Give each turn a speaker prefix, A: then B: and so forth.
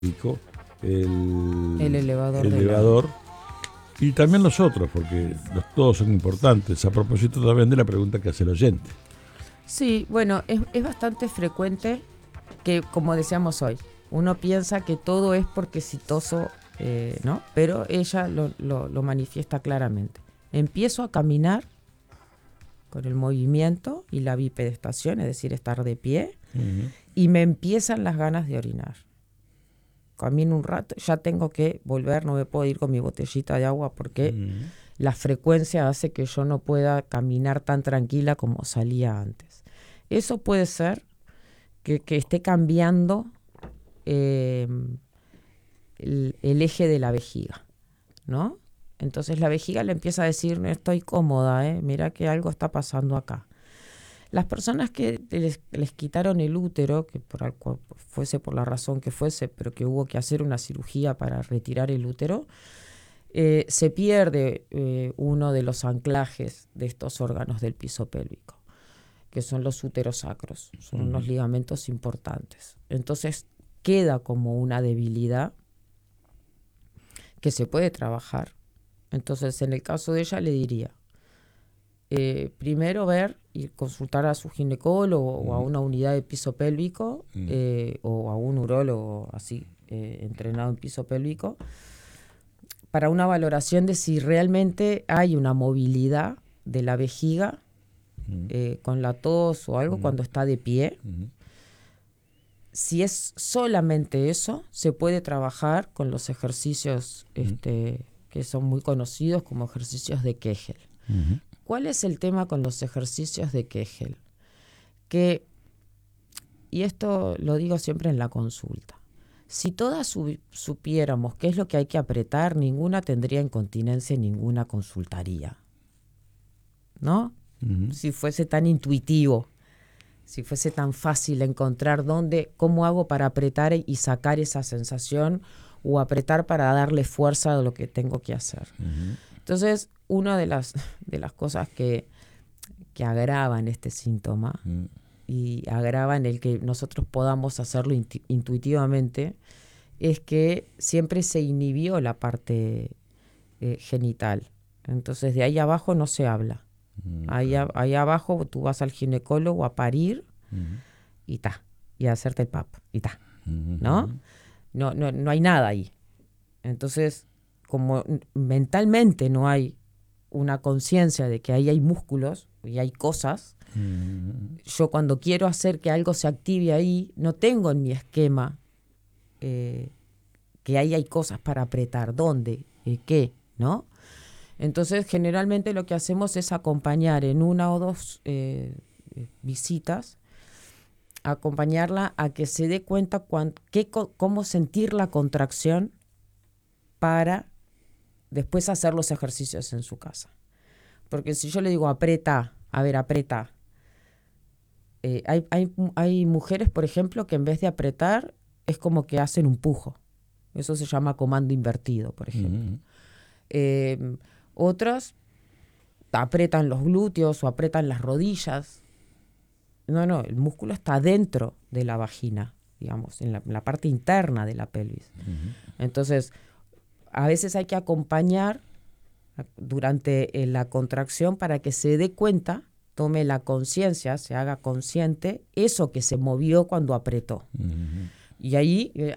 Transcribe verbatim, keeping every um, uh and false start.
A: el,
B: el elevador.
A: el elevador y también los otros, porque los, todos son importantes. A propósito también de la pregunta que hace el oyente.
B: Sí, bueno, es, es bastante frecuente que, como decíamos hoy, uno piensa que todo es porque es exitoso, eh, ¿no? Pero ella lo, lo, lo manifiesta claramente. Empiezo a caminar con el movimiento y la bipedestación, es decir, estar de pie, uh-huh. y me empiezan las ganas de orinar. Camino un rato, ya tengo que volver, no me puedo ir con mi botellita de agua porque uh-huh. la frecuencia hace que yo no pueda caminar tan tranquila como salía antes. Eso puede ser que, que esté cambiando eh, el, el eje de la vejiga, ¿no? Entonces la vejiga le empieza a decir, no estoy cómoda, ¿eh? Mira que algo está pasando acá. Las personas que les, les quitaron el útero, que por el, fuese por la razón que fuese, pero que hubo que hacer una cirugía para retirar el útero, eh, se pierde eh, uno de los anclajes de estos órganos del piso pélvico, que son los úteros sacros, son uh-huh. unos ligamentos importantes. Entonces queda como una debilidad que se puede trabajar. Entonces, en el caso de ella, le diría, eh, primero ver y consultar a su ginecólogo uh-huh. o a una unidad de piso pélvico uh-huh. eh, o a un urólogo así, eh, entrenado en piso pélvico, para una valoración de si realmente hay una movilidad de la vejiga uh-huh. eh, con la tos o algo uh-huh. cuando está de pie. Uh-huh. Si es solamente eso, se puede trabajar con los ejercicios uh-huh. este, que son muy conocidos como ejercicios de Kegel. Uh-huh. ¿Cuál es el tema con los ejercicios de Kegel? Que, y esto lo digo siempre en la consulta, si todas su, supiéramos qué es lo que hay que apretar, ninguna tendría incontinencia y ninguna consultaría, ¿no? Uh-huh. Si fuese tan intuitivo, si fuese tan fácil encontrar dónde, cómo hago para apretar y sacar esa sensación o apretar para darle fuerza a lo que tengo que hacer. Uh-huh. Entonces, una de las, de las cosas que, que agravan este síntoma uh-huh. y agravan el que nosotros podamos hacerlo intu- intuitivamente es que siempre se inhibió la parte eh, genital. Entonces, de ahí abajo no se habla. Uh-huh. Ahí, a, ahí abajo tú vas al ginecólogo a parir uh-huh. y ta, y a hacerte el pap, y ta, uh-huh. ¿no? No, no, no hay nada ahí. Entonces, como mentalmente no hay una conciencia de que ahí hay músculos y hay cosas, mm. yo cuando quiero hacer que algo se active ahí, no tengo en mi esquema eh, que ahí hay cosas para apretar, dónde, eh, qué, ¿no? Entonces, generalmente lo que hacemos es acompañar en una o dos eh, visitas, acompañarla a que se dé cuenta cuán, qué, cómo sentir la contracción para después hacer los ejercicios en su casa. Porque si yo le digo aprieta, a ver, aprieta. Eh, hay, hay, hay mujeres, por ejemplo, que en vez de apretar es como que hacen un pujo. Eso se llama comando invertido, por ejemplo. Uh-huh. Eh, otras apretan los glúteos o apretan las rodillas. No, no, el músculo está dentro de la vagina, digamos, en la, en la parte interna de la pelvis. Uh-huh. Entonces, a veces hay que acompañar durante la contracción para que se dé cuenta, tome la conciencia, se haga consciente, eso que se movió cuando apretó. Uh-huh. Y ahí,